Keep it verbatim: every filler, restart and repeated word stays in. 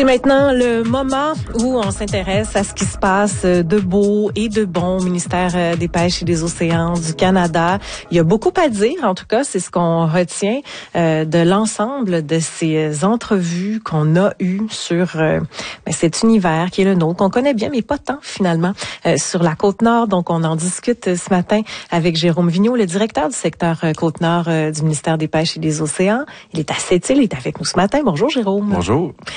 C'est maintenant le moment où on s'intéresse à ce qui se passe de beau et de bon au ministère des Pêches et des Océans du Canada. Il y a beaucoup à dire, en tout cas, c'est ce qu'on retient euh, de l'ensemble de ces entrevues qu'on a eues sur euh, ben, cet univers qui est le nôtre, qu'on connaît bien, mais pas tant finalement, euh, sur la Côte-Nord. Donc, on en discute ce matin avec Jérôme Vigneault, le directeur du secteur euh, Côte-Nord euh, du ministère des Pêches et des Océans. Il est à Sept-Îles, il est avec nous ce matin. Bonjour Jérôme. Bonjour.